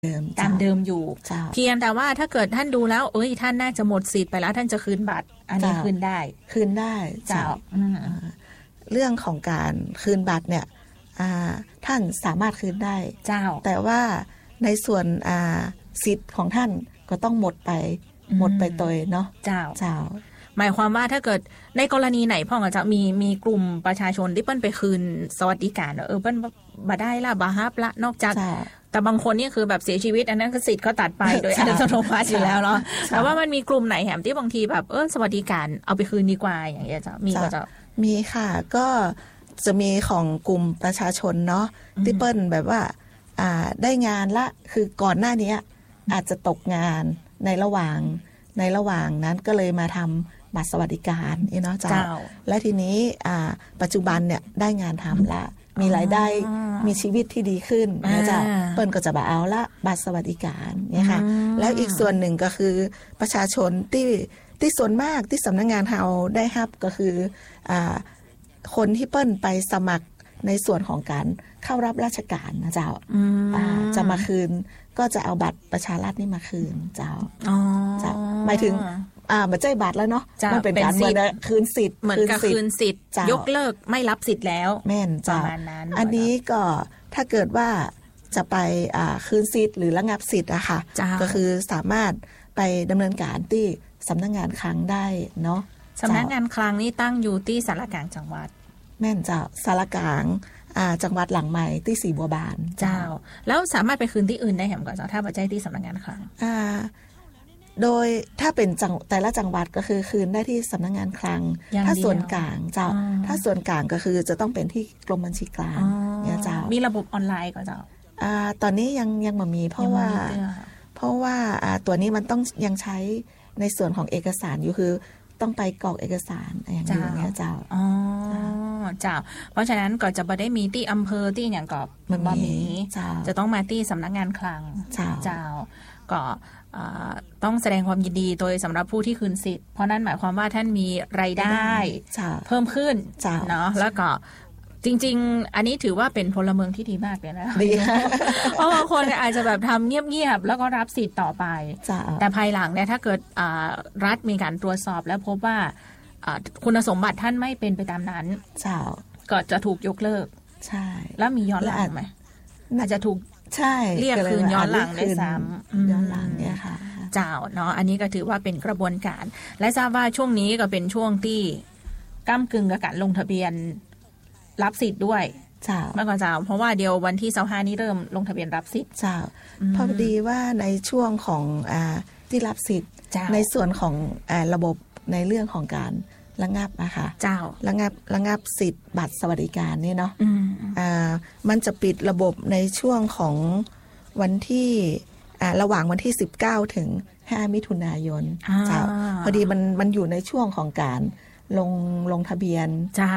ตามเดิมอยู่เพียงแต่ว่าถ้าเกิดท่านดูแล้วท่านน่าจะหมดสิทธิ์ไปแล้วท่านจะคืนบัตรอันนี้คืนได้เจ้าเรื่องของการคืนบัตรเนี่ยท่านสามารถคืนได้เจ้าแต่ว่าในส่วนสิทธิ์ของท่านก็ต้องหมดไปตัวเนาะเจ้าหมายความว่าถ้าเกิดในกรณีไหนพ่อจะมีกลุ่มประชาชนที่เปิ้ลไปคืนสวัสดิการเปิ้ลบ่ได้ละบ่ฮับละนอกจากแต่บางคนนี่คือแบบเสียชีวิตอันนั้นคือสิทธิ์เขาตัดไปโดยอัตโนมัติอยู่แล้วเนาะแต่ว่ามันมีกลุ่มไหนแหมที่บางทีแบบสวัสดิการเอาไปคืนดีกว่าอย่างเงี้ยจะมีก็จะมีค่ะก็จะมีของกลุ่มประชาชนเนาะที่เปิ้ลแบบว่าได้งานละคือก่อนหน้านี้อาจจะตกงานในระหว่างนั้นก็เลยมาทำบัตรสวัสดิการเนาะเจ้าและทีนี้ปัจจุบันเนี่ยได้งานทำละมีรายได้มีชีวิตที่ดีขึ้นนะจ๊ะเปิ้ลก็จะเอาละบัตรสวัสดิการเนี่ยค่ะแล้วอีกส่วนหนึ่งก็คือประชาชนที่ส่วนมากที่สำนักงานเราได้รับก็คือคนที่เปิ้ลไปสมัครในส่วนของการเข้ารับราชการนะเจ้าจะมาคืนก็จะเอาบัตรประชารัฐนี่มาคืนเจ้าหมายถึงมันใจบัตรแล้วเนาะมันเป็นการคืนสิทธิ์เหมือนกับคืนสิทธิ์ยกเลิกไม่รับสิทธิ์แล้วแม่นจ้าอันนี้ก็ถ้าเกิดว่าจะไปคืนสิทธิ์หรือระงับสิทธิ์อะค่ะก็คือสามารถไปดำเนินการที่สำนักงานคลังได้เนาะสำนักงานคลังนี่ตั้งอยู่ที่สารกลางจังหวัดแม่นเจ้าสารกลางจังหวัดหลังใหม่ที่สีบัวบานเจ้าแล้วสามารถไปคืนที่อื่นได้แหมก่อนเจ้าถ้าปัจจัยที่สำนักงานคลังโดยถ้าเป็นแต่ละจังหวัดก็คือคืนได้ที่สำนักงานคลังถ้าส่วนกลางเจ้าถ้าส่วนกลางก็คือจะต้องเป็นที่กรมบัญชีกลางเนี่ยเจ้ามีระบบออนไลน์ก็เจ้าตอนนี้ยังไม่มีเพราะว่าตัวนี้มันต้องยังใช้ในส่วนของเอกสารอยู่คือต้องไปกรอกเอกสารอย่างนี้เจ้าเจ้าเพราะฉะนั้นก็จะไม่ได้มีที่อำเภอที่อย่างก็มันบ่มีจะต้องมาที่สำนักงานคลังเจ้าก็ต้องแสดงความยินดีโดยสำหรับผู้ที่คืนสิทธิ์เพราะนั้นหมายความว่าท่านมีรายได้เพิ่มขึ้นเนาะแล้วก็จริงๆอันนี้ถือว่าเป็นพลเมืองที่ดีมากเลยนะเพราะบางคนอาจจะแบบทำเงียบๆแล้วก็รับสิทธิ์ต่อไปแต่ภายหลังเนี่ยถ้าเกิดรัฐมีการตรวจสอบแล้วพบว่าคุณสมบัติท่านไม่เป็นไปตามนั้นก็จะถูกยกเลิกใช่แล้วมีย้อนหลังไหมอาจจะถูกใช่เรียกคืนย้อนหลังได้ซ้ำย้อนหลังเนี่ยค่ะเจ้าเนาะอันนี้ก็ถือว่าเป็นกระบวนการและทราบว่าช่วงนี้ก็เป็นช่วงที่ก้ำกึ่งกับการลงทะเบียนรับสิทธิ์ด้วยเมื่อก่อนเจ้าเพราะว่าเดียววันที่25นี้เริ่มลงทะเบียนรับสิทธิ์เจ้าพอดีว่าในช่วงของที่รับสิทธิ์ในส่วนของระบบในเรื่องของการระงับนะคะระงับสิทธิ์บัตรสวัสดิการนี่เนาะมันจะปิดระบบในช่วงของวันที่ระหว่างวันที่19ถึง5มิถุนายนพอดีมันอยู่ในช่วงของการลงทะเบียน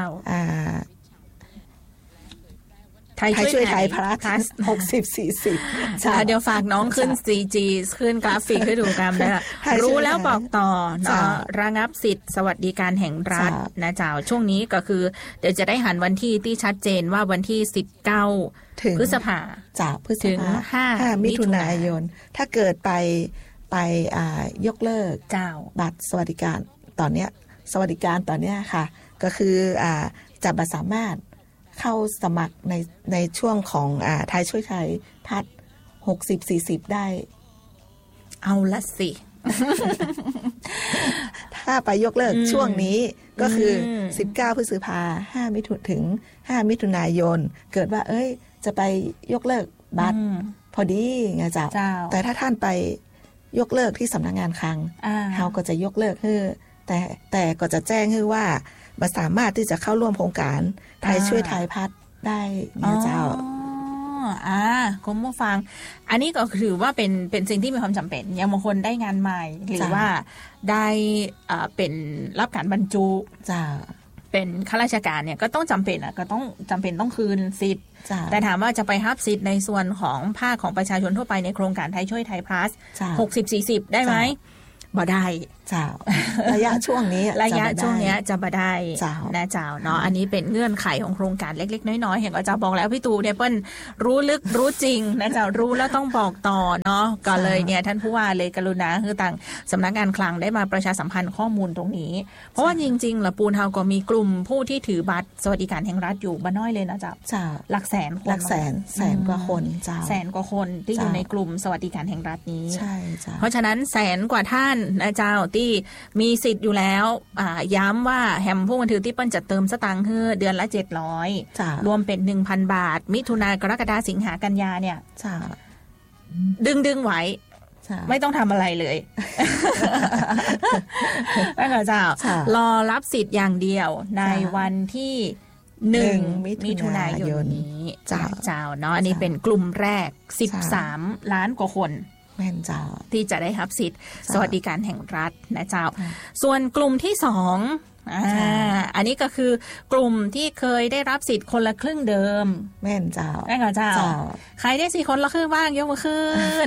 ไทยช่วยไทยพลัส60-40 เดี๋ยวฝากน้องขึ้น 4G ขึ้นกราฟิกให้ดูกันนะคะรู้แล้วบอกต่อเนาะระงับสิทธิ์สวัสดิการแห่งรัฐนะเจ้าช่วงนี้ก็คือเดี๋ยวจะได้หันวันที่ที่ชัดเจนว่าวันที่19พฤษภาถึง5มิถุนายนถ้าเกิดไปยกเลิกบัตรสวัสดิการตอนเนี้ยสวัสดิการตอนเนี้ยค่ะก็คือจะสามารถเข้าสมัครในช่วงของไทยช่วยไทยพัด60-40ได้เอาละสิถ้าไปยกเลิกช่วงนี้ก็คือ19พฤษภา5มิถุถึง5มิถุนายนเกิดว่าจะไปยกเลิกบัตรพอดีไงเจ้าแต่ถ้าท่านไปยกเลิกที่สำนักงานคลังเขาก็จะยกเลิกแต่ก็จะแจ้งให้ว่าสามารถที่จะเข้าร่วมโครงการไทยช่วยไทยพัฒน์ได้เนี่ยเจ้าคุณผู้ฟังอันนี้ก็ถือว่าเป็นสิ่งที่มีความจำเป็นอย่างบางคนได้งานใหม่หรือว่าได้เป็นรับการบรรจุเป็นข้าราชการเนี่ยก็ต้องจำเป็นต้องคืนสิทธิ์แต่ถามว่าจะไปรับสิทธิ์ในส่วนของภาคของประชาชนทั่วไปในโครงการไทยช่วยไทยพลัส60-40ได้ไหมบ่ได้เจ้าระยะช่วงนี้ระยะช่วงนี้จะบ่ได้นะเจ้าเนาะอันนี้เป็นเงื่อนไขของโครงการเล็กๆน้อยๆเห็นอาจารย์บอกแล้วพี่ตูเนี่ยเปิ้ลรู้ลึกรู้จริงนะเจ้ารู้แล้วต้องบอกต่อเนาะก็เลยเนี่ยท่านผู้ว่าเลยกรุณาคือต่างสำนักงานคลังได้มาประชาสัมพันธ์ข้อมูลตรงนี้เพราะว่าจริงๆละปูนเฮาก็มีกลุ่มผู้ที่ถือบัตรสวัสดิการแห่งรัฐอยู่บ้านน้อยเลยนะเจ้าหลักแสนคนหลักแสนกว่าคนเจ้าแสนกว่าคนที่อยู่ในกลุ่มสวัสดิการแห่งรัฐนี้ใช่เจ้าเพราะฉะนั้นแสนกว่าท่านนะเจ้าที่มีสิทธิ์อยู่แล้วย้ำว่าแฮมผู้บันทึกที่เปิ้ลจะเติมสตางค์ให้เดือนละ700รวมเป็น 1,000 บาทมิถุนายนกรกฎาคมสิงหากันยาเนี่ยดึงไว้ไม่ต้องทำอะไรเลยแล้วก็เจ้ารอรับสิทธิ์อย่างเดียวในวันที่1 มิถุนายนนี้เจ้าเนาะอันนี้เป็นกลุ่มแรก13 ล้านกว่าคนแม่นเจ้าที่จะได้รับสิทธิ์สวัสดิการแห่งรัฐนะเจ้าส่วนกลุ่มที่2อันนี้ก็คือกลุ่มที่เคยได้รับสิทธิ์คนละครึ่งเดิมแม่นเจ้าแม่นเจ้าใครได้สิทธิ์คนละครึ่งบ้างยกมือขึ้น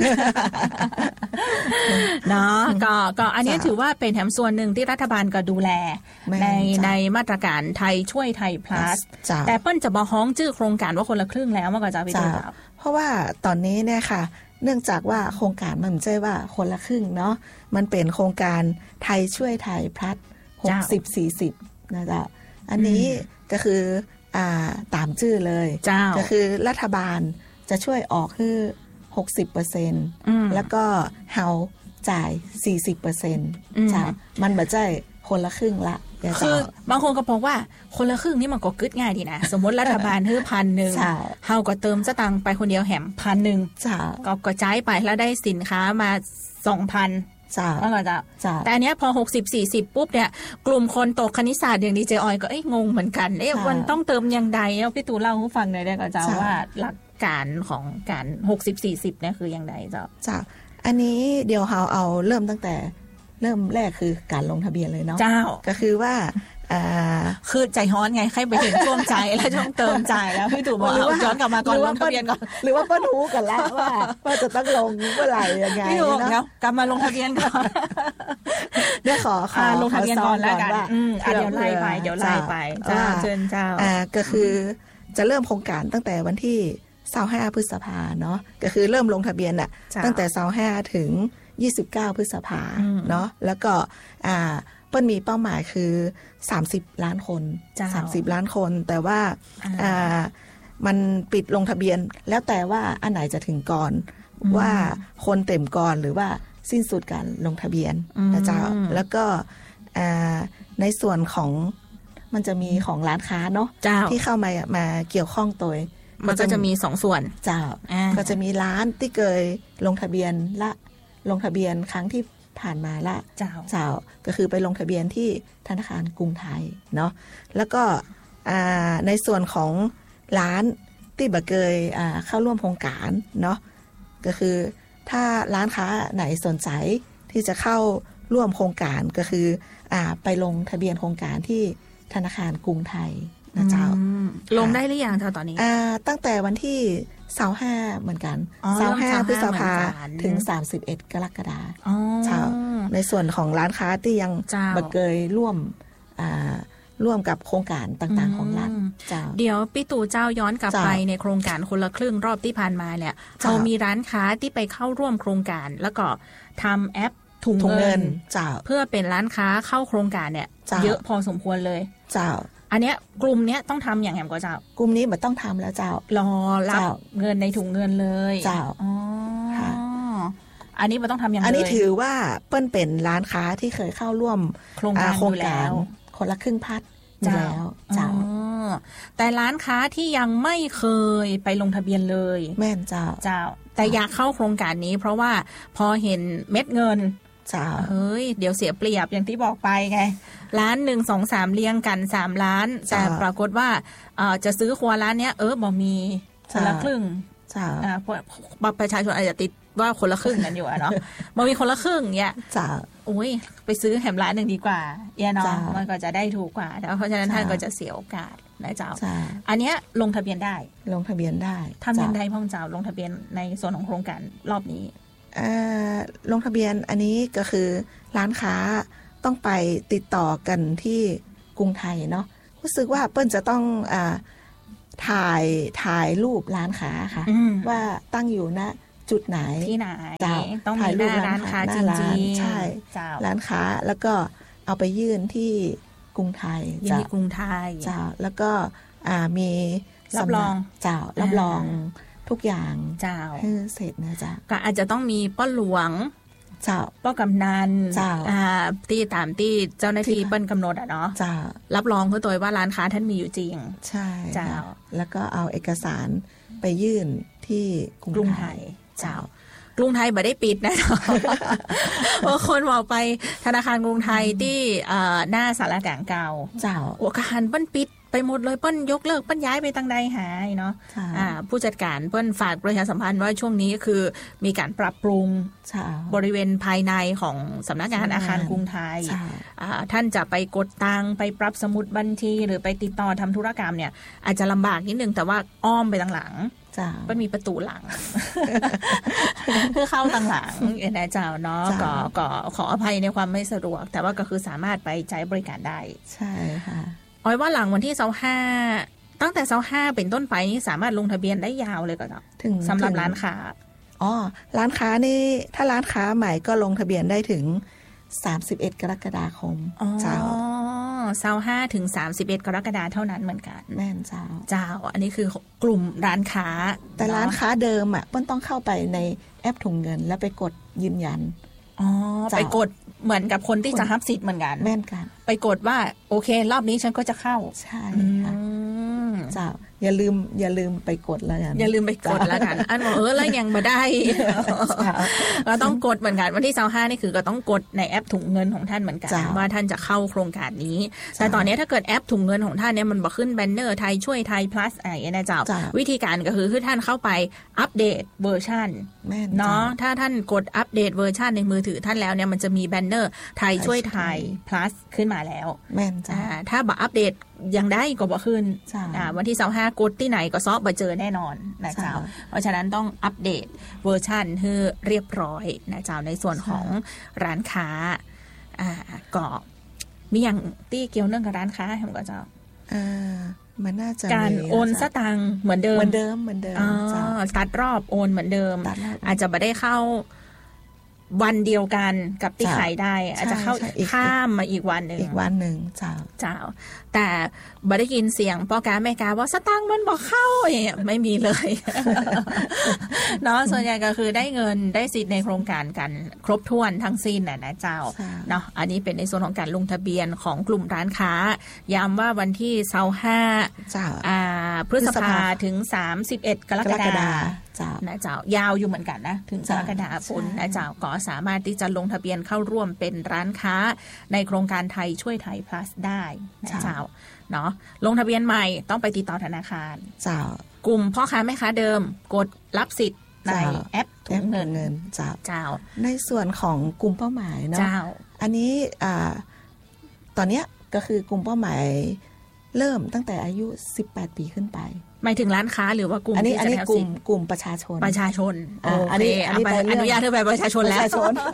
เนาะก็อันนี้ถือว่าเป็นแถมส่วนหนึ่งที่รัฐบาลก็ดูแลในมาตรการไทยช่วยไทย plus แต่เปิ้ลจะบ่ฮ้องชื่อโครงการว่าคนละครึ่งแล้วมันก็จะไปดูเพราะว่าตอนนี้เนี่ยค่ะเนื่องจากว่าโครงการมันไม่ใช่ว่าคนละครึ่งเนาะมันเป็นโครงการไทยช่วยไทยพลัส60-40นะจ๊ะอันนี้ก็คือตามชื่อเลยก็คือรัฐบาลจะช่วยออกคือ 60% แล้วก็เฮาจ่าย 40% จ้ะมันบ่ใช่คนละครึ่งละคือบางคนก็บอกว่าคนละครึ่งนี่มันก็กึดง่ายดีนะสมมติรัฐบาลให้ 1,000 เฮาก็เติมสตางค์ไปคนเดียวแหม 1,000 ก็จ่ายไปแล้วได้สินค้ามา 2,000 แล้วก็จะแต่อันเนี้ยพอ60-40ปุ๊บเนี่ยกลุ่มคนตกคณิตศาสตร์อย่างดีเจออยก็งงเหมือนกันมันต้องเติมยังไงแล้วพี่ตูเล่าให้ฟังหน่อยได้ก็จะว่าหลักการของการ60-40เนี่ยคือยังไงจ้ะอันนี้เดี๋ยวเราเอาเริ่มตั้งแต่เริ่มแรกคือการลงทะเบียนเลยเนาะก็คือว่าคือใจฮ้อนไงใครไปถึงช่วงใจแล้วช่วงเติมใจแล้วพี่ตู่บอกเอาย้อนกลับมาก่อนลงทะเบียนก่อนหรือว่าป้ารู้กันแล้วว่าจะต้องลงเมื่อไหร่ยังไงพี่ตู่บอกแล้วกลับมาลงทะเบียนก่อนเดี๋ยวขอลงทะเบียนก่อนแล้วกันเดี๋ยวไล่ไปเจ้าเชิญเจ้าก็คือจะเริ่มโครงการตั้งแต่วันที่25พฤษภาเนาะก็คือเริ่มลงทะเบียนน่ะตั้งแต่25ถึง29พฤษภาเนาะแล้วก็เปิ้ลมีเป้าหมายคือ30ล้านคน30ล้านคนแต่ว่ามันปิดลงทะเบียนแล้วแต่ว่าอันไหนจะถึงก่อนว่าคนเต็มก่อนหรือว่าสิ้นสุดการลงทะเบียนนะเจ้าแล้วก็ในส่วนของมันจะมีของร้านค้าเนาะที่เข้ามาเกี่ยวข้องตัวมันก็จะมี2ส่วนเจ้าก็จะมีร้านที่เคยลงทะเบียนละลงทะเบียนครั้งที่ผ่านมาละเจ้าก็คือไปลงทะเบียนที่ธนาคารกรุงไทยเนาะแล้วก็ในส่วนของร้านที่บ่เคยเข้าร่วมโครงการเนาะก็คือถ้าร้านค้าไหนสนใจที่จะเข้าร่วมโครงการก็คือไปลงทะเบียนโครงการที่ธนาคารกรุงไทยนะเจ้าลงได้หรือยังเจ้าตอนนี้ตั้งแต่วันที่25เหมือนกัน25พฤษภาถึง31กรกฎาคมเจ้าในส่วนของร้านค้าที่ยังบ่เคยร่วมกับโครงการต่างๆของรัฐเดี๋ยวพี่ตู่เจ้าย้อนกลับไปในโครงการคนละครึ่งรอบที่ผ่านมาเนี่ยเรามีร้านค้าที่ไปเข้าร่วมโครงการแล้วก็ทำแอปถุงเงินเพื่อเป็นร้านค้าเข้าโครงการเนี่ยเยอะพอสมควรเลยเจ้าอันเนี้ยกลุ่มเนี้ยต้องทำอย่างแหมก็เจ้ากลุ่มนี้มันต้องทำแล้วเจ้ารอรับเงินในถุงเงินเลยเจ้าอันนี้มันต้องทำอย่างไรอันนี้ถือว่าเปิ้ลเป็นร้านค้าที่เคยเข้าร่วมโครงการคนละครึ่งพัดแล้วเจ้าแต่ร้านค้าที่ยังไม่เคยไปลงทะเบียนเลยแม่นเจ้าแต่อยากเข้าโครงการนี้เพราะว่าพอเห็นเม็ดเงินเฮ้ยเดี๋ยวเสียเปรียบอย่างที่บอกไปไงร้าน 1 2 3เรียงกัน3ล้านแต่ปรากฏว่าจะซื้อครัวร้านเนี้ยบ่มีคนละครึ่งประชาชนอาจจะติดว่าคนละครึ่งกันอยู่เนาะบ่มีคนละครึ่งเงี้ยโอ้ยไปซื้อแหมร้านนึงดีกว่าเนาะมันก็จะได้ถูกกว่าเพราะฉะนั้นท่านก็จะเสียโอกาสนะเจ้าอันเนี้ยลงทะเบียนได้ลงทะเบียนได้ทำยังไงพ่อเจ้าลงทะเบียนในส่วนของโครงการรอบนี้ลงทะเบียนอันนี้ก็คือร้านค้าต้องไปติดต่อกันที่กรุงไทยเนาะรู้สึกว่าเปิ้ลจะต้องถ่ายรูปร้านค้าค่ะว่าตั้งอยู่ณจุดไหนที่ไหนต้องมีหน้าร้านค้าจริงๆใช่ร้านค้าแล้วก็เอาไปยื่นที่กรุงไทยที่กรุงไทยแล้วก็มีรับรองรับรองทุกอย่างให้เสร็จนะจ๊ะก็อาจจะต้องมีป้อหลวงป้อกำนันที่ตามที่เจ้าหน้าที่เปิ้ลกำหนดเนาะรับรองเพื่อตัวว่าร้านค้าท่านมีอยู่จริงใช่แล้วก็เอาเอกสารไปยื่นที่กรุงไทยกรุงไทยไม่ได้ปิดนะเพราะคนบอกไปธนาคารกรุงไทยที่หน้าสารกลางเก่าโอกาสเปิ้ลปิดไปหมดเลยเปิ้ลยกเลิกเปิ้ลย้ายไปทางใดหายเนาะผู้จัดการเปิ้ลฝากประชาสัมพันธ์ว่าช่วงนี้คือมีการปรับปรุงบริเวณภายในของสำนักงานอาคารกรุงไทยท่านจะไปกดตังไปปรับสมุดบัญชีหรือไปติดต่อทำธุรกรรมเนี่ยอาจจะลำบากนิดนึงแต่ว่าอ้อมไปทางหลังมันมีประตูหลังเพื่อเข้าทางหลังนะเจ้าเนาะก็ขออภัยในความไม่สะดวกแต่ว่าก็คือสามารถไปใช้บริการได้ใช่ค่ะอ้อยว่าหลังวันที่25ตั้งแต่25เป็นต้นไปนี่สามารถลงทะเบียนได้ยาวเลยก็เนาะสำหรับร้านค้าร้านค้านี่ถ้าร้านค้าใหม่ก็ลงทะเบียนได้ถึง31กรกฎาคมเจ้า25ถึง31กรกฎาคมเท่านั้นเหมือนกันแม่นเจ้าอันนี้คือกลุ่มร้านค้าแต่ร้านค้าเดิมเปิ้ลต้องเข้าไปในแอปถุงเงินแล้วไปกดยืนยันไปกดเหมือนกับคนที่จะรับสิทธิ์เหมือนกันแม่นกันไปกดว่าโอเครอบนี้ฉันก็จะเข้าใช่ค่ะเจ้าอย่าลืมไปกดแล้วกันอย่าลืมไปกดแล้วกันอันแล้วยังมาได้เราต้องกดเหมือนกันวันที่25นี่คือก็ต้องกดในแอปถุงเงินของท่านเหมือนกันว่าท่านจะเข้าโครงการนี้แต่ตอนนี้ถ้าเกิดแอปถุงเงินของท่านเนี่ยมันบอกขึ้นแบนเนอร์ไทยช่วยไทย plus อะไรนะเจ้าวิธีการก็คือท่านเข้าไปอัปเดตเวอร์ชันเนาะถ้าท่านกดอัปเดตเวอร์ชันในมือถือท่านแล้วเนี่ยมันจะมีแบนเนอร์ไทยช่วยไทย plus ขึ้นมาแล้วถ้าบอกอัปเดตยังได้ก็บอกขึ้นวันที่25กดที่ไหนก็ซอฟมาเจอแน่นอนนะเจ้าเพราะฉะนั้นต้องอัปเดตเวอร์ชันให้เรียบร้อยนะเจ้าในส่วนของร้านค้าก็มีอย่างที่เกี่ยวเนื่องกับร้านค้าทำก็เจ้ามันน่าจะการโอนสตางค์เหมือนเดิมตัดรอบโอนเหมือนเดิมอาจจะไม่ได้เข้าวันเดียวกันกับที่ขายได้อาจจะเข้าข้ามมาอีกวันหนึ่งเจ้าแต่บ่ได้ยินเสียงพ่อกาแม่กาว่าสตางค์มันบอกเข้าไม่มีเลยเนาะส่วนใหญ่ก็คือได้เงินได้สิทธิ์ในโครงการกันครบถ้วนทั้งสิ้นนะเจ้าเนาะอันนี้เป็นในส่วนของการลงทะเบียนของกลุ่มร้านค้าย้ำว่าวันที่25พฤษภาถึง31กรกฎาคมนะเจ้ายาวอยู่เหมือนกันนะถึงกรกฎาคมนะเจ้าก็สามารถที่จะลงทะเบียนเข้าร่วมเป็นร้านค้าในโครงการไทยช่วยไทย plus ได้นะเจ้าเนาะลงทะเบียนใหม่ต้องไปติดต่อธนาคารกลุ่มพ่อค้าแม่ค้าเดิมกดรับสิทธิ์ในแอปถุงเงินเจ้าในส่วนของกลุ่มเป้าหมายเนาะอันนี้ตอนนี้ก็คือกลุ่มเป้าหมายเริ่มตั้งแต่อายุ18ปีขึ้นไปหมายถึงร้านค้าหรือว่ากลุ่มที่จะได้สิทธิ์กลุ่มประชาชนอันนี้อนุญาตให้ไปประชาชนแล้ว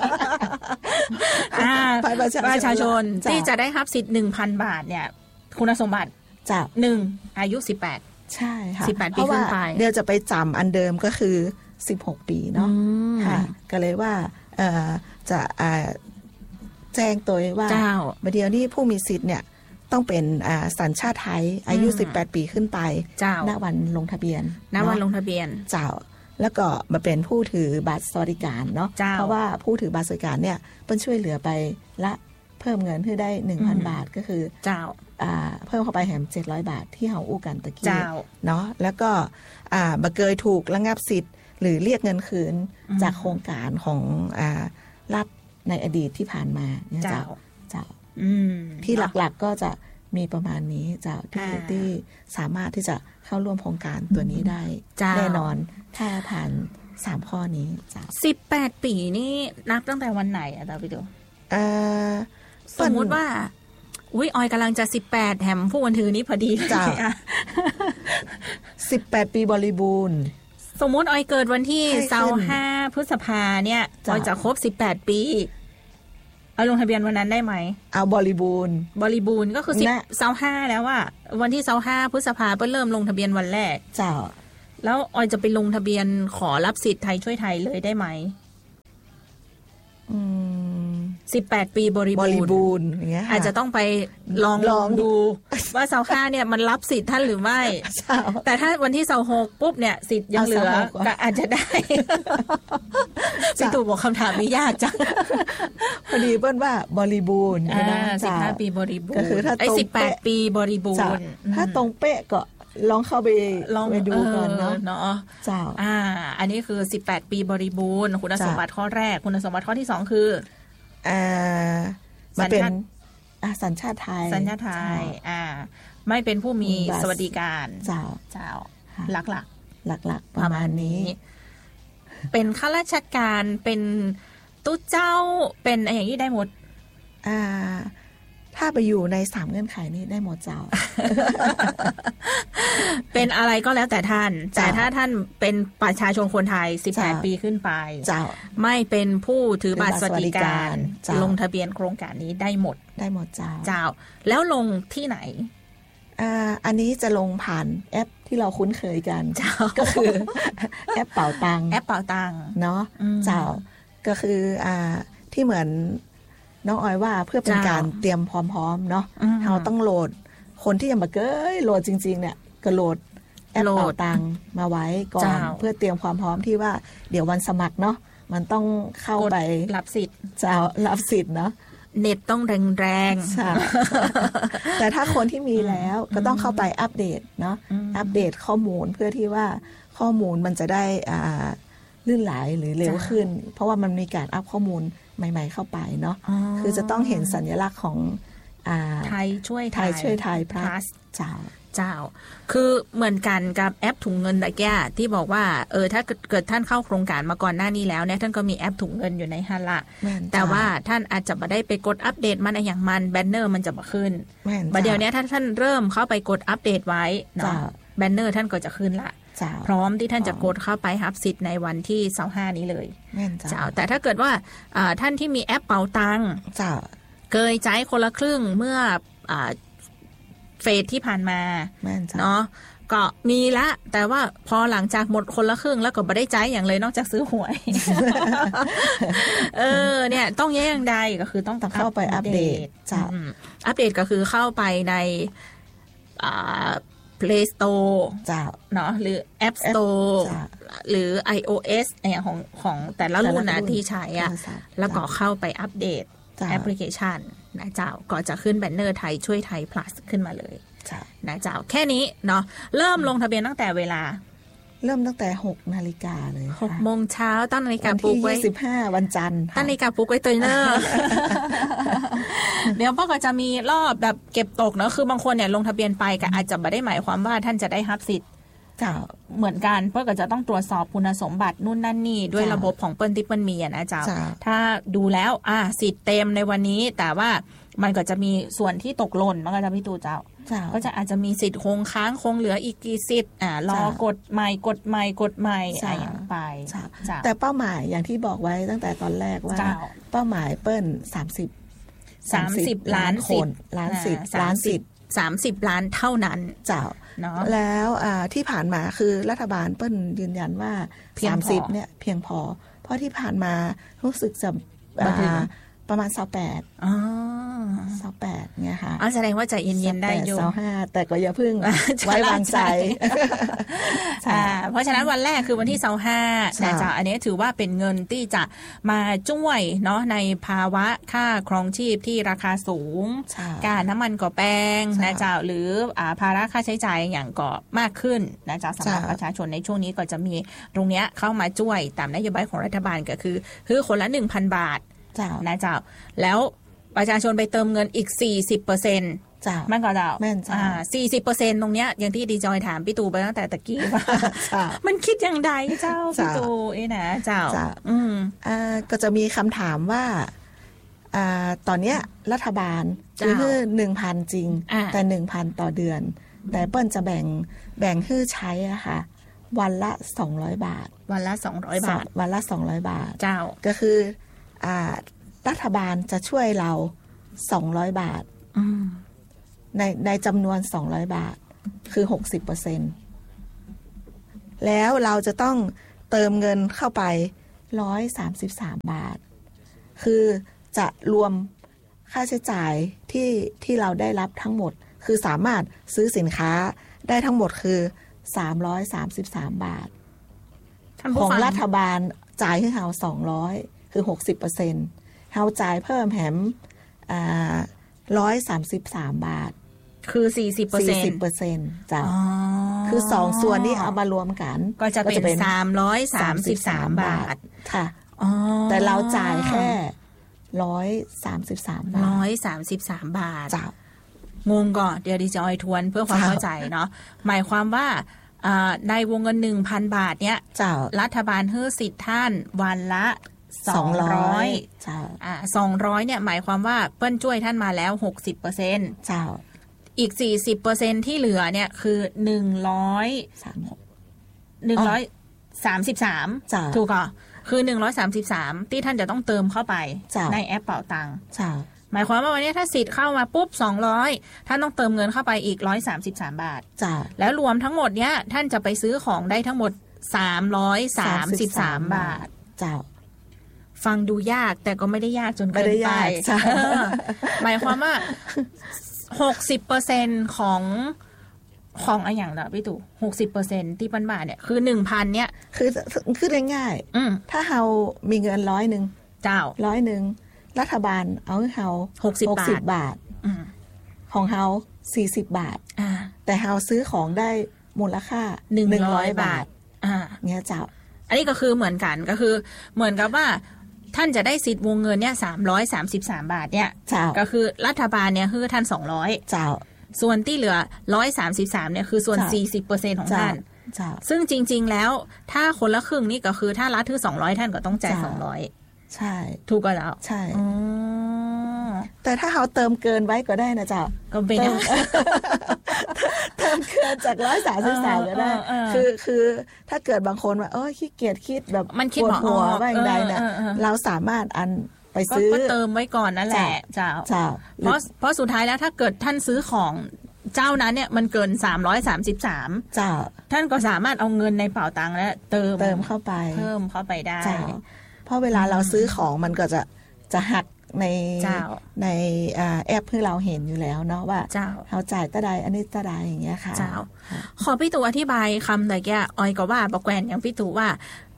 ประชาชนที่จะได้รับสิทธิ์ 1,000 บาทเนี่ยคุณสมบัติจาก 1อายุ18 ใช่ค่ะ 18ปีขึ้นไปเดี๋ยวจะไปจำอันเดิมก็คือ16ปีเนาะค่ะก็เลยว่าจะแจ้งตัวว่าเดี๋ยวนี้ผู้มีสิทธิ์เนี่ยต้องเป็นสัญชาติไทยอายุ18ปีขึ้นไปณวันลงทะเบียนณวันลงทะเบียนเจ้าแล้วก็มาเป็นผู้ถือบัตรสวัสดิการเนาะเพราะว่าผู้ถือบัตรสวัสดิการเนี่ยเพิ่นช่วยเหลือไปละเพิ่มเงินให้ได้ 1,000 บาทก็คือเจ้าเพิ่มเข้าไปแถม700 บาทที่เฮาอู้กันตะกี้เนาะแล้วก็บ่เคยถูกระงับสิทธิ์หรือเรียกเงินคืนจากโครงการของรัฐในอดีตที่ผ่านมาเนี่ยเจ้าที่หลักๆก็จะมีประมาณนี้เจ้าที่สามารถที่จะเข้าร่วมโครงการตัวนี้ได้แน่นอนถ้าผ่าน3ข้อนี้เจ้า 18ปีนี่นับตั้งแต่วันไหนอะพี่ดูสมมติว่าอุ้ยออยกำลังจะ18แถมผู้วันถือนี้พอดีเจ้า18ปีบริบูรณ์สสมมุติออยเกิดวันที่25พฤษภาเนี่ยออยจะครบ18ปีเอาลงทะเบียนวันนั้นได้ไหมเอาบริบูรณ์ก็คือ25แล้วว่าวันที่25พฤษภาเพิ่งเริ่มลงทะเบียนวันแรกเจ้าแล้วออยจะไปลงทะเบียนขอรับสิทธิ์ไทยช่วยไทยเลยได้ไหม18ปีบริบูรณ์อย่างเงี้ยอาจจะต้องไปลองดูว่า25เนี่ยมันรับสิทธิ์ท่านหรือไม่แต่ถ้าวันที่26ปุ๊บเนี่ยสิทธิ์ยังเหลือก็อาจจะได้พี่ตู่บอกคำถามนี้ยากจังพอดีเปิ้ลว่าบริบูรณ์นะ 15ปีบริบูรณ์ก็คือถ้าตรง 18ปีบริบูรณ์ถ้าตรงเป๊ะก็ลองเข้าไปดูก่อนเนาะเจ้าอันนี้คือ18ปีบริบูรณ์คุณสมบัติข้อแรกคุณสมบัติข้อที่2คือมาเป็นสัญชาติไทยไม่เป็นผู้มีสวัสดิการเจ้าหลักประมาณนี้เป็นข้าราชการเป็นตู้เจ้าเป็นอะไรอย่างนี้ได้หมดถ้าไปอยู่ใน3เงื่อนไขนี้ได้หมดเจ้าเป็นอะไรก็แล้วแต่ท่านแต่ถ้าท่านเป็นประชาชนคนไทย18ปีขึ้นไปไม่เป็นผู้ถือบัตรสวัสดิการลงทะเบียนโครงการนี้ได้หมดเจ้าแล้วลงที่ไหนอันนี้จะลงผ่านแอปที่เราคุ้นเคยกันก็คือแอปเป๋าตังเนาะเจ้าก็คือที่เหมือนน้องออยว่าเพื่อเป็นการเตรียมพร้อมๆเนาะเราต้องโหลดคนที่ยังมาโหลดจริงๆเนี่ยก็โหลดแอปเป๋าตังมาไว้ก่อนเพื่อเตรียมความพร้อมที่ว่าเดี๋ยววันสมัครเนาะมันต้องเข้าไปรับสิทธิ์รับสิทธิ์เนาะเน็ตต้องแรงๆแต่ถ้าคนที่มีแล้วก็ต้องเข้าไปอัปเดตเนาะอัปเดตข้อมูลเพื่อที่ว่าข้อมูลมันจะได้ลื่นไหลหรือเร็วขึ้นเพราะว่ามันมีการอัพข้อมูลใหม่ๆเข้าไปเนาะคือจะต้องเห็นสัญลักษณ์ของไทยช่วยไทย plus เจ้าคือเหมือนกันกับแอปถุงเงินตะแก่ที่บอกว่าถ้าเกิดท่านเข้าโครงการมาก่อนหน้านี้แล้วเนี่ยท่านก็มีแอปถุงเงินอยู่ในฮัลละแต่ว่าท่านอาจจะไม่ได้ไปกดอัปเดตมันอย่างมันแบนเนอร์มันจะมาขึ้นบัดเดี๋ยวนี้ท่านเริ่มเข้าไปกดอัปเดตไว้เนาะแบนเนอร์ท่านก็จะขึ้นละพร้อมที่ท่านจะกดเข้าไปรับสิทธิ์ในวันที่25นี้เลยเจ้าแต่ถ้าเกิดว่าท่านที่มีแอปเป๋าตังเคยใช้คนละครึ่งเมื่อเฟสที่ผ่านมาเนาะก็มีละแต่ว่าพอหลังจากหมดคนละครึ่งแล้วก็ไม่ได้ใจอย่างเลยนอกจากซื้อหวย เนี่ยต้องแย่งใดก็คือต้องเข้าไปอัปเดตอัปเดตก็คือเข้าไปในPlay Store เนาะหรือ App Store หรือ iOS อย่างของแต่ละรุ่นนะที่ใช้แล้วก็เข้าไปอัปเดตแอปพลิเคชันนะเจ้าก็จะขึ้นแบนเนอร์ไทยช่วยไทย plus ขึ้นมาเลยนะเจ้าแค่นี้เนาะเริ่มลงทะเบียนตั้งแต่เวลาเริ่มตั้งแต่ 6 นาฬิกาเลย 6 โมงเช้าตั้งนาฬิกาปลุกไว้ 25วันจันทร์ตั้งนาฬิกาปลุกไว้ตัวเนอร์เดี๋ยวพ่อก็จะมีรอบแบบเก็บตกเนาะคือบางคนเนี่ยลงทะเบียนไปก็อาจจะไม่ได้หมายความว่าท่านจะได้รับสิทธิ์เหมือนกันเพื่อก็จะต้องตรวจสอบคุณสมบัตินู่นนั่นนี่ด้วยระบบของเปิ้ลที่เปิ้ลมีนะเจ้าถ้าดูแล้วสิทธิ์เต็มในวันนี้แต่ว่ามันก็จะมีส่วนที่ตกหล่นมันก็จะพี่ตู่เจ้าก็จะอาจจะมีสิทธิ์คงค้างคงเหลืออีกกี่สิทธิ์รอกดใหม่อะไรอย่างไปแต่เป้าหมายอย่างที่บอกไว้ตั้งแต่ตอนแรกว่าเป้าหมายเปิ้ล30 ล้านคนล้านสิทธิ์ 30 ล้านเท่านั้นเจ้าแล้วที่ผ่านมาคือรัฐบาลเปิ้ลยืนยันว่า30เนี่ยเพียงพอเพราะที่ผ่านมารู้สึกจะประมาณ28เนี่ยค่ะแสดงว่าใจเย็นๆได้อยู่ 25แต่ก็อย่าพึ่งไว้วางใจเพราะฉะนั้นวันแรกคือวันที่25นะจ๊ะอันนี้ถือว่าเป็นเงินที่จะมาช่วยเนาะในภาวะค่าครองชีพที่ราคาสูงการน้ำมันก็แพงนะจ๊ะหรือภาระค่าใช้จ่ายอย่างก็มากขึ้นนะจ๊ะสำหรับประชาชนในช่วงนี้ก็จะมีตรงนี้เข้ามาช่วยตามนโยบายของรัฐบาลก็คือคนละ 1,000 บาทนะเจ้าแล้วประชาชนไปเติมเงินอีก 40%มันก็เจ้า40%ตรงเนี้ยอย่างที่ดีจอยถามพี่ตู่ไปตั้งแต่ตะกี้ว่ามันคิดอย่างไรเจ้าพี่ตู่นะเจ้าก็จะมีคำถามว่าตอนเนี้ยรัฐบาลคือ 1,000 จริงแต่ 1,000 ต่อเดือนแต่เปิ้ลจะแบ่งให้ใช้อะค่ะวันละ200 บาทวันละ200 บาทวันละ200 บาทเจ้าก็คือรัฐบาลจะช่วยเรา200 บาทในจำนวน200 บาทคือ 60% แล้วเราจะต้องเติมเงินเข้าไป133 บาทคือจะรวมค่าใช้จ่ายที่เราได้รับทั้งหมดคือสามารถซื้อสินค้าได้ทั้งหมดคือ333 บาทของรัฐบาลจ่ายให้เรา200คือ 60%เราจ่ายเพิ่มแถม133 บาทคือ 40% จ้ะคือ2ส่วนนี้เอามารวมกันก็จะเป็น333 บาทค่ะแต่เราจ่ายแค่133 บาท 133 บาทจ้ะงงก่อนเดี๋ยวดิจะออยทวนเพื่อความเข้าใจเนาะหมายความว่าในวงเงิน 1,000 บาทเนี้ยรัฐบาลให้สิทธิ์ท่านวันละ200จ้า200เนี่ยหมายความว่าเปิ้นช่วยท่านมาแล้ว 60% จ้าอีก 40% ที่เหลือเนี่ยคือ133ถูกอ่ะคือ133ที่ท่านจะต้องเติมเข้าไปในแอปเป๋าตังค์หมายความว่าวันนี้ถ้าสิทธิ์เข้ามาปุ๊บ200ท่านต้องเติมเงินเข้าไปอีก133 บาทแล้วรวมทั้งหมดเนี้ยท่านจะไปซื้อของได้ทั้งหมด333 บาทฟังดูยากแต่ก็ไม่ได้ยากจนเกินไปหมายความว่า 60% ของอะไรอย่างละพี่ตู่ 60% ที่ปันบาทเนี่ยคือ 1,000 เนี่ยคือง่ายๆถ้าเรามีเงิน100เจ้า100รัฐบาลเอาให้เรา60 บาทของเรา40 บาทแต่เราซื้อของได้มูลค่า100 บาทเงี้ยเจ้าอันนี้ก็คือเหมือนกันก็คือเหมือนกับว่าท่านจะได้สิทธิ์วงเงินเนี่ย333 บาทเนี่ยก็คือรัฐบาลเนี่ยคือท่าน200 เจ้าส่วนที่เหลือ133เนี่ยคือส่วน 40% ของท่านซึ่งจริงๆแล้วถ้าคนละครึ่งนี่ก็คือถ้ารัฐถือ200ท่านก็ต้องจ่าย200 ใช่ถูกก็แล้วใช่แต่ถ้าเขาเติมเกินไว้ก็ได้นะเจ้าก็เป็นเติมเกินจาก133ก็ได้คือถ้าเกิดบางคนว่าขี้เกียจคิดแบบมันคิดหัวว่าอย่างไรเนี่ยเราสามารถไปซื้อก็เติมไว้ก่อนนั่นแหละเจ้าเพราะสุดท้ายแล้วถ้าเกิดท่านซื้อของเจ้านั้นเนี่ยมันเกิน333ท่านก็สามารถเอาเงินในเป๋าตังค์แล้วเติมเข้าไปเพิ่มเข้าไปได้เพราะเวลาเราซื้อของมันก็จะหักในแอปที่เราเห็นอยู่แล้วเนาะว่าเขาจ่ายตะใดอันนี้ตะใดอย่างเงี้ยค่ะขอพี่ตู่อธิบายคำแต่แกออยก็ว่าบอกแกวนอย่างพี่ตู่ว่า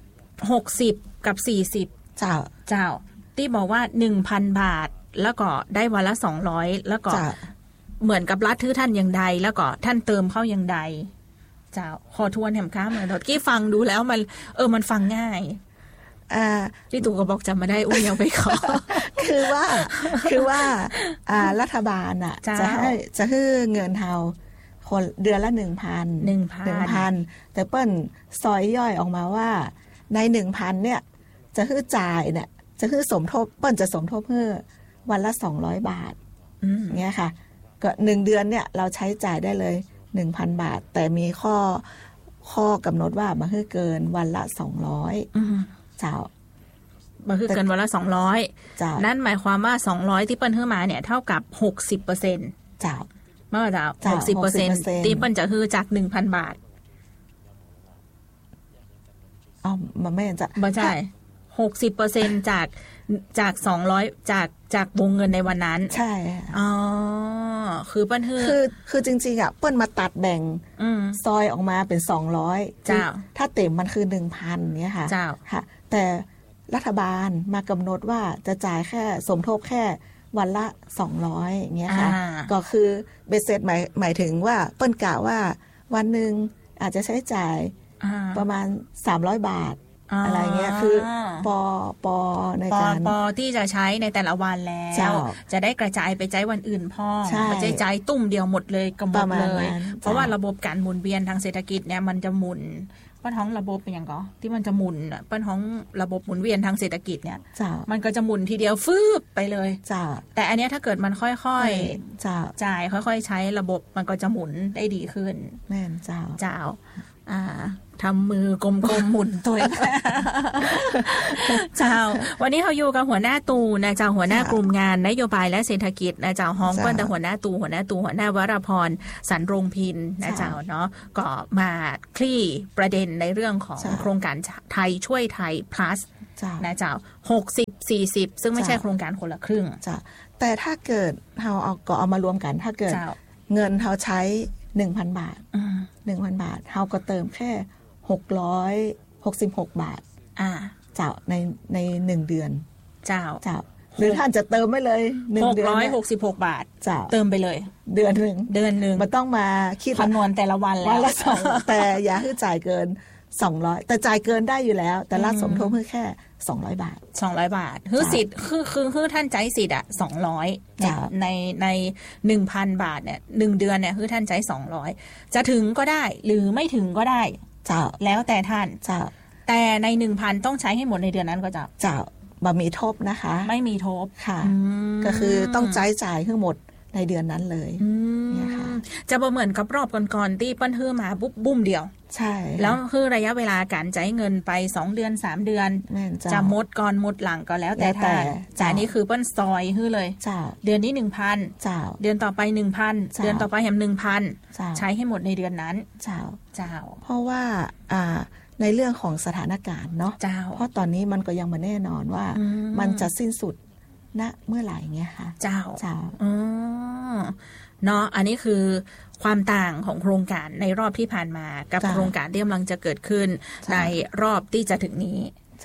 60กับ40เจ้าที่บอกว่า 1,000 บาทแล้วก็ได้วันละ200แล้วก็เหมือนกับรัฐทื่อท่านอย่างใดแล้วก็ท่านเติมเข้าอย่างใดเจ้าขอทวนแหมค้าเหมือนกี้ฟังดูแล้วมันฟังง่ายพี่ตู่ก็บอกจำมาได้อุ้ยยังไปขอคือว่ารัฐบาลจะให้เงินเฮาคนเดือนละ 1,000 แต่เปิ้นซอยย่อยออกมาว่าใน 1,000 เนี่ยจะให้จ่ายเนี่ยจะให้สมทบเปิ้นจะสมทบเพื่อวันละ200 บาทเงี้ยค่ะก็1เดือนเนี่ยเราใช้จ่ายได้เลย 1,000 บาทแต่มีข้อกำหนดว่าบ่ให้เกินวันละ200เจ้ามันคือเกินวันละ200นั่นหมายความว่า200ที่เปิ้นฮื้อมาเนี่ยเท่ากับ 60% เจ้าเมื่อเจ้า 60% ที่เปิ้นจะฮื้อจาก 1,000 บาทมันไม่จะบ่ใช่ 60% จาก200จากวงเงินในวันนั้นใช่คือเปิ้นฮื้อคือจริงๆอ่ะเปิ้นมาตัดแบ่งซอยออกมาเป็น200จ้าถ้าเต็มมันคือ 1,000 เนี่ยค่ะค่ะแต่รัฐบาลมากำหนดว่าจะจ่ายแค่สมทบแค่วันละ200อย่างเงี้ยค่ะก็คือเบสเสร็จหมายถึงว่าเปิ้นกะว่าวันนึงอาจจะใช้จ่ายประมาณ300 บาทอะไรเงี้ยคือปอในการปอที่จะใช้ในแต่ละวันแล้วจะได้กระจายไปใช้วันอื่นพ่อไม่ใช่จ่ายตุ่มเดียวหมดเลยก็หมดเลยเพราะว่าระบบการหมุนเวียนทางเศรษฐกิจเนี่ยมันจะหมุนป้นท้องระบบเป็นอย่างก็ที่มันจะหมุนป้นท้องระบบหมุนเวียนทางเศรษฐกิจเนี่ยมันก็จะหมุนทีเดียวฟืบไปเลยแต่อันนี้ถ้าเกิดมันค่อยๆจ่ายค่อยๆใช้ระบบมันก็จะหมุนได้ดีขึ้นแม่นเจ้าทำมือกลมๆหมุนตัวเจ้าวันนี้เราอยู่กับหัวหน้าตูนะเจ้าหัวหน้ากลุ่มงานนโยบายและเศรษฐกิจนะเจ้าฮ้องเปิ้ลแต่หัวหน้าวรพรสันรงพินนะเจ้าเนาะก็มาคลี่ประเด็นในเรื่องของโครงการไทยช่วยไทย plus นะเจ้า60-40ซึ่งไม่ใช่โครงการคนละครึ่งแต่ถ้าเกิดเราเอามารวมกันถ้าเกิดเงินเราใช้ 1,000 บาท1,000 บาทเราก็เติมแค่666 บาทเจ้าใน1เดือนเจ้าหรือท่านจะเติมไม่เลย1เดือน 666 บาทเติมไปเลยเดือนนึงมันต้องมาคิดคำนวณแต่ละวันแล้วแต่อย่าให้จ่ายเกิน200แต่จ่ายเกินได้อยู่แล้วแต่รัฐสมทบเพื่อแค่200 บาทคือสิทธิ์คือท่านใจสิทธิ์200ใน 1,000 บาทเนี่ย1เดือนเนี่ยคือท่านใจ200จะถึงก็ได้หรือไม่ถึงก็ได้แล้วแต่ท่านแต่ใน 1,000 ต้องใช้ให้หมดในเดือนนั้นก็จะบ่มีทบนะคะไม่มีทบค่ะก็คือต้องจ่ายให้หมดในเดือนนั้นเลยเนี่ยค่ะจะบ่เหมือนกับรอบก่อนๆที่เปิ้นฮื้อมาปุ๊บบุ้มเดียวใช่แล้วคือระยะเวลาการจ่ายเงินไป2เดือน3เดือนจะหมดก่อนหมดหลังก็แล้วแต่ท่านจ่ายนี้คือเปิ้นซอยฮื้อเลยเดือนนี้ 1,000 เดือนต่อไป 1,000 เดือนต่อไปแฮม 1,000 ใช้ให้หมดในเดือนนั้นเจ้าเพราะว่าในเรื่องของสถานการณ์เนาะเพราะตอนนี้มันก็ยังไม่แน่นอนว่ามันจะสิ้นสุดณเมื่อไหร่เงี้ยค่ะเจ้าเนาะอันนี้คือความต่างของโครงการในรอบที่ผ่านมากับโครงการที่กำลังจะเกิดขึ้นในรอบที่จะถึงนี้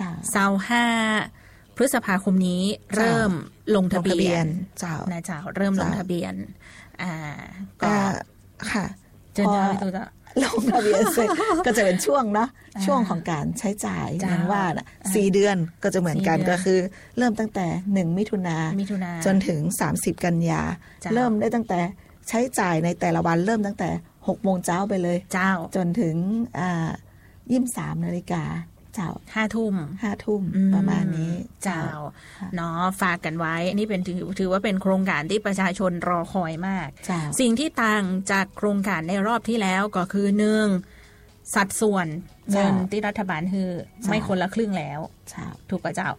25พฤษภาคมนี้เริ่มลงทะเบียนนะเจ้าเริ่มลงทะเบียนก็ค่ะเจอได้ตัวจะลงทะเบียนเสร็จก็จะเป็นช่วงเนาะช่วงของการใช้จ่ายอย่างว่า4 เดือนก็จะเหมือนกันก็คือเริ่มตั้งแต่1มิถุนาจนถึง30กันยาเริ่มได้ตั้งแต่ใช้จ่ายในแต่ละวันเริ่มตั้งแต่6 โมงเช้าไปเลยจนถึง23 นาฬิกา 5 ทุ่มประมาณนี้เนาะฝากกันไว้นี่เป็นถือว่าเป็นโครงการที่ประชาชนรอคอยมากสิ่งที่ต่างจากโครงการในรอบที่แล้วก็คือ1สัดส่วนเงินที่รัฐบาลคือไม่คนละครึ่งแล้วถูกป่ะเจ้า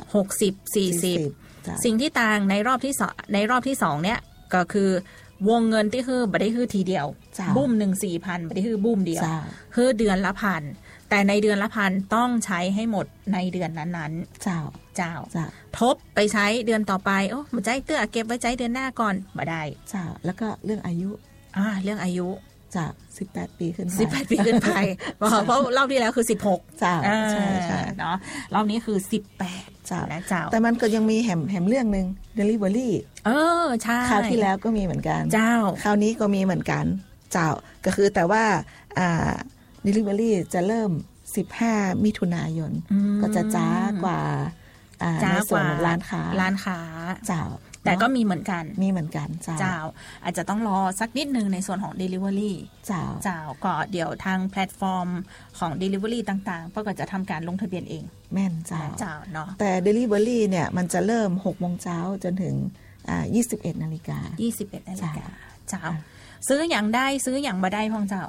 60-40สิ่งที่ต่างในรอบที่2เนี่ยก็คือวงเงินที่คือบ่ได้คือทีเดียวบุ้ม 4,000 บ่ได้คือบุ้มเดียวคือเดือนละ 1,000 แต่ในเดือนละ 1,000 ต้องใช้ให้หมดในเดือนนั้นๆเจ้าทบไปใช้เดือนต่อไปโอ้บ่ใจเตื้อเก็บไว้ใจเดือนหน้าก่อนบ่ได้แล้วก็เรื่องอายุเรื่องอายุ 18 ปีขึ้นไป 18 ปีขึ้นไปเพราะรอบที่แล้วคือ16 ใช่เนาะรอบนี้คือ18นะเจ้าแต่มันก็ยังมีแหมเรื่องนึง delivery ใช่คราวที่แล้วก็มีเหมือนกันเจ้าคราวนี้ก็มีเหมือนกันเจ้าก็คือแต่ว่าdelivery จะเริ่ม15 มิถุนายนก็จะจ้ากว่าในส่วนร้านค้าเจ้าแต่ก็มีเหมือนกันเจ้าอาจจะต้องรอสักนิดนึงในส่วนของ delivery เจ้าก็เดี๋ยวทางแพลตฟอร์มของ delivery ต่างๆก็จะทำการลงทะเบียนเองแม่นเจ้าเนาะแต่ delivery เนี่ยมันจะเริ่ม 6 โมงเช้าจนถึง21 นาฬิกาเจ้าซื้ออย่างได้ซื้ออย่างบ่ได้พ่องเจ้า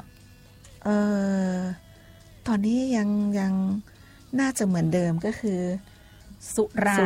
ตอนนี้ยังน่าจะเหมือนเดิมก็คือสุ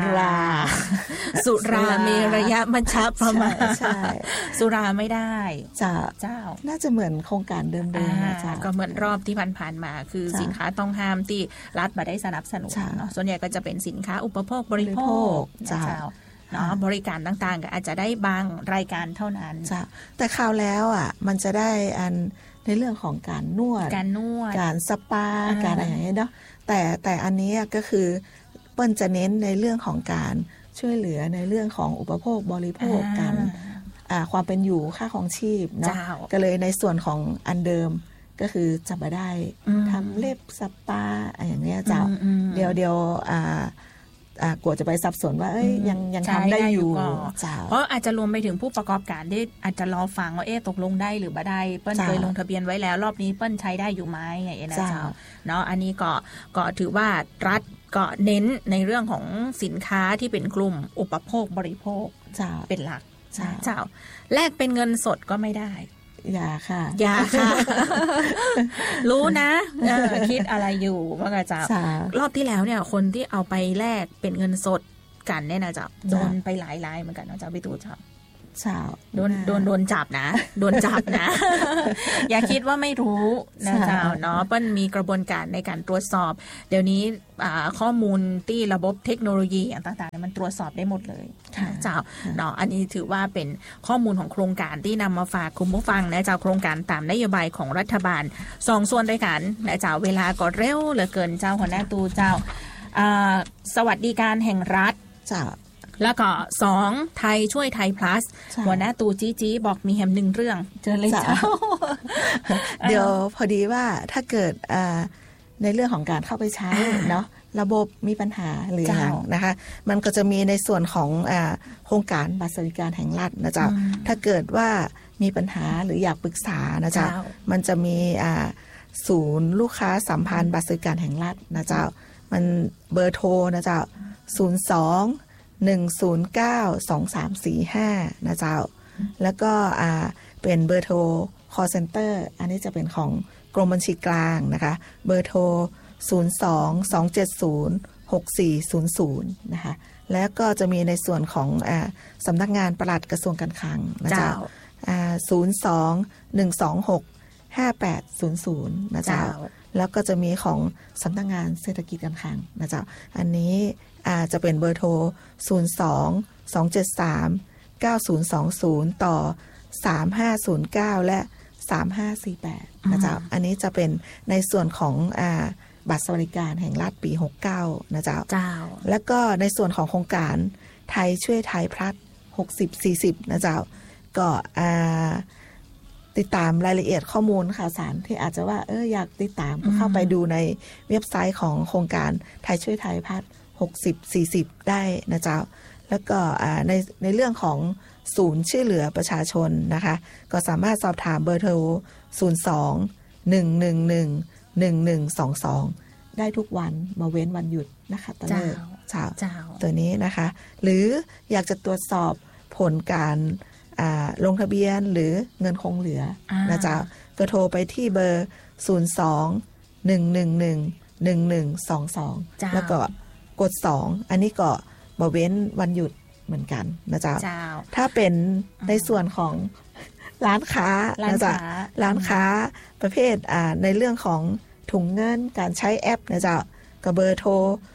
รามีระยะมัชฌะประมาณสุราไม่ได้เจ้าน่าจะเหมือนโครงการเดิมๆก็เหมือนรอบที่ผ่านๆมาคือสินค้าต้องห้ามที่รัฐบ่ได้สนับสนุนเนาะส่วนใหญ่ก็จะเป็นสินค้าอุปโภคบริโภคเจ้าเนาะบริการต่างๆก็อาจจะได้บางรายการเท่านั้นแต่คราวแล้วมันจะได้ในเรื่องของการนวดการสปาการอะไรอย่างเงี้ยเนาะแต่อันนี้ก็คือเปิ้ลจะเน้นในเรื่องของการช่วยเหลือในเรื่องของอุปโภคบริโภคกันความเป็นอยู่ค่าของชีพเนาะก็เลยในส่วนของอันเดิมก็คือจะมาได้ทำเล็บสปาอะไรอย่างเงี้ยเจ้าเดี๋ยวกลัวจะไปสับสนว่ายังทำได้อยู่เพราะอาจจะรวมไปถึงผู้ประกอบการที่อาจจะรอฟังว่าตกลงได้หรือบ่ได้เปิ้ลเคยลงทะเบียนไว้แล้วรอบนี้เปิ้ลใช้ได้อยู่ไหมอย่างเงี้ยนะเจ้าเนาะอันนี้ก็ถือว่ารัฐก็เน้นในเรื่องของสินค้าที่เป็นกลุ่มอุปโภคบริโภคเป็นหลักเจ้าแลกเป็นเงินสดก็ไม่ได้อย่าค่ะรู้นะคิดอะไรอยู่ว่าไงจ๊ะรอบที่แล้วเนี่ยคนที่เอาไปแลกเป็นเงินสดกันเนี่ยนะจ๊ะโดนไปหลายรายเหมือนกันนะจ๊ะพี่ตูจ๊ะโดนจับนะโดนจับนะ อย่าคิดว่าไม่รู้นะเจ้าเนาะเปิ้ลมีกระบวนการในการตรวจสอบเดี๋ยวนี้ข้อมูลที่ระบบเทคโนโลยีต่างๆมันตรวจสอบได้หมดเลยเจ้าเนาะอันนี้ถือว่าเป็นข้อมูลของโครงการที่นำมาฝากคุณผู้ฟังนะเจ้าโครงการตามนโยบายของรัฐบาล2ส่วนด้วยกันนะเจ้าเวลาก็เร็วเหลือเกินเจ้าหัวหน้าตูเจ้าสวัสดิการแห่งรัฐเจ้าแล้วก็2ไทยช่วยไทย plus หัวหน้าตูจี้บอกมีแฮม1เรื่องเจอเลยเจ้าเดี๋ยวพอดีว่าถ้าเกิดในเรื่องของการเข้าไปใช้เนาะระบบมีปัญหาหรืออย่างนะคะมันก็จะมีในส่วนของโครงการบัตรสวัสดิการแห่งรัฐนะเจ้าถ้าเกิดว่ามีปัญหาหรืออยากปรึกษานะเจ้ามันจะมีศูนย์ลูกค้าสัมพันธ์บัตรสวัสดิการแห่งรัฐนะเจ้ามันเบอร์โทรนะเจ้า02-109-2345นะเจ้าแล้วก็เป็นเบอร์โทร call center อันนี้จะเป็นของกรมบัญชีกลางนะคะเบอร์โทร02-270-6400นะคะแล้วก็จะมีในส่วนของสำนักงานปลัดกระทรวงการคลังนะเจ้า02-126-5800นะเจ้าแล้วก็จะมีของสำนักงานเศรษฐกิจการคลังนะเจ้าอันนี้จะเป็นเบอร์โทร02-273-9020ต่อ3509และ3548นะเจ้าอันนี้จะเป็นในส่วนของบัตรสวัสดิการแห่งรัฐปี69นะเจ้าแล้วก็ในส่วนของโครงการไทยช่วยไทยพลัส60-40นะเจ้าก็ติดตามรายละเอียดข้อมูลข่าวสารที่อาจจะว่าอยากติดตามก็เข้าไปดูในเว็บไซต์ของโครงการไทยช่วยไทยพลัส60-40ได้นะเจ้าแล้วก็ในเรื่องของศูนย์ช่วยเหลือประชาชนนะคะก็สามารถสอบถามเบอร์โทร02-111-1122ได้ทุกวันมาเว้นวันหยุดนะคะตะเลิกเช้าตัวนี้นะคะหรืออยากจะตรวจสอบผลการลงทะเบียนหรือเงินคงเหลือนะจ๊ะก็โทรไปที่เบอร์02-111-1122แล้วก็กด2อันนี้ก็มาเว้นวันหยุดเหมือนกันนะจ๊ะถ้าเป็นในส่วนของร้านค้านะจ๊ะร้านค้าประเภทในเรื่องของถุงเงินการใช้แอปนะจ๊ะก็เบอร์โทร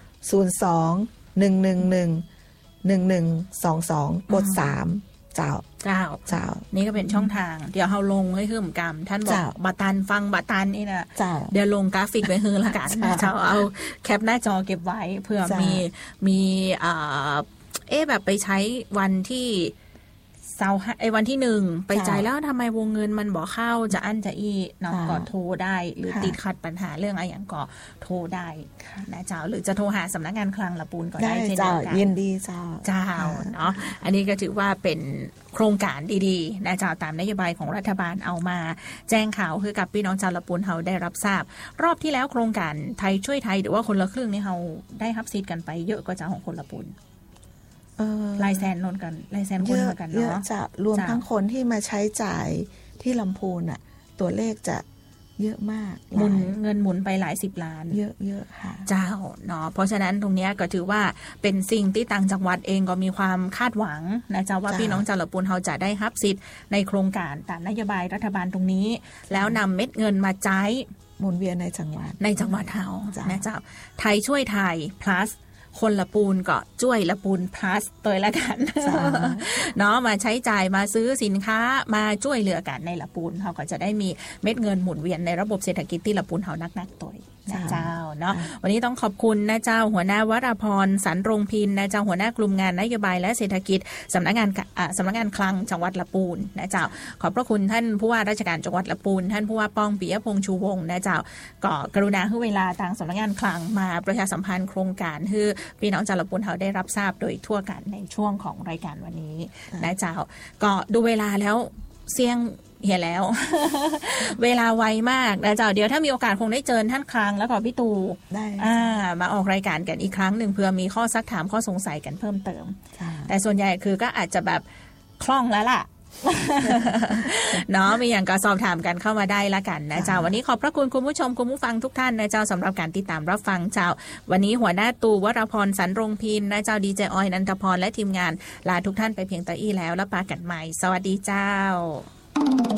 02-111-1122กด3เจ้านี่ก็เป็นช่องทางเดี๋ยวเราลงให้คือเหมือนกันท่านบอกบัตันฟังบัตันนี่นะเดี๋ยวลงกราฟิกไว้ให้ละกันเจ้าเอาแคปหน้าจอเก็บไว้เพื่อมีแบบไปใช้วันที่วันที่1ไปจ่ายแล้วทำไมวงเงินมันบอกเข้าจะอั้นจะอี้เนาะก็โทรได้หรือติดขัดปัญหาเรื่องอะไรอย่างก็โทรได้นะเจ้าหรือจะโทรหาสำนักงานคลังละปูนก็ได้เช่นเดียวกันยินดีเจ้าเนาะอันนี้ก็ถือว่าเป็นโครงการดีๆนะเจ้าตามนโยบายของรัฐบาลเอามาแจ้งข่าวคือกับพี่น้องชาวละปูนเฮาได้รับทราบรอบที่แล้วโครงการไทยช่วยไทยหรือว่าคนละครึ่งนี่เฮาได้รับสิทธิ์กันไปเยอะกว่าเจ้าของคนละปูนลายแซนนนกันลายแซนคนเหมือนกันเนาะจะรวมทั้งคนที่มาใช้จ่ายที่ลำพูนอ่ะตัวเลขจะเยอะมากเงินหมุนไปหลาย10ล้านเยอะค่ะเจ้าเนาะเพราะฉะนั้นตรงนี้ก็ถือว่าเป็นสิ่งที่ต่างจังหวัดเองก็มีความคาดหวังนะเจ้าว่าพี่น้องชาวละปูนเฮาจะได้รับสิทธิ์ในโครงการตามนโยบายรัฐบาลตรงนี้แล้วนำเม็ดเงินมาใช้หมุนเวียนในจังหวัดเฮานะเจ้าไทยช่วยไทย plusคนละปูนก็ช่วยละปูน plus ตัวละกันเนาะมาใช้จ่ายมาซื้อสินค้ามาช่วยเหลือกันในละปูนเขาก็จะได้มีเม็ดเงินหมุนเวียนในระบบเศรษฐกิจที่ละปูนเขานักตัวนะเจ้าเนาะวันนี้ต้องขอบคุณนะเจ้าหัวหน้าวราพรสันรงพินนะเจ้าหัวหน้ากลุ่มงานนโยบายและเศรษฐกิจสำนักงานคลังจังหวัดละปูนนะเจ้าขอบพระคุณท่านผู้ว่าราชการจังหวัดละปูนท่านผู้ว่าป้องปิยพงษ์ชูวงศ์นะเจ้าก็กรุณาให้เวลาทางสำนักงานคลังมาประชาสัมพันธ์โครงการให้พี่น้องชาวละปูนเขาได้รับทราบโดยทั่วกันในช่วงของรายการวันนี้นะเจ้าก็ดูเวลาแล้วเสี่ยงเห็นแล้ว เวลาไวมากนะเจ้าเดี๋ยวถ้ามีโอกาสคงได้เจอท่านคลังแล้วก็พี่ตูได้มาออกรายการกันอีกครั้งหนึ่งเพื่อมีข้อซักถามข้อสงสัยกันเพิ่มเติมแต่ส่วนใหญ่คือก็อาจจะแบบคล่องแล้วล่ะเนาะมีอย่างก็สอบถามกันเข้ามาได้ละกันนะเจ้าวันนี้ขอบพระคุณคุณผู้ชมคุณผู้ฟังทุกท่านนะเจ้าสำหรับการติดตามรับฟังเจ้าวันนี้หัวหน้าตูวรพรสันรงพินนะเจ้าดีเจออยนันทพรและทีมงานลาทุกท่านไปเพียงแต่อี้แล้วปากันใหม่สวัสดีเจ้า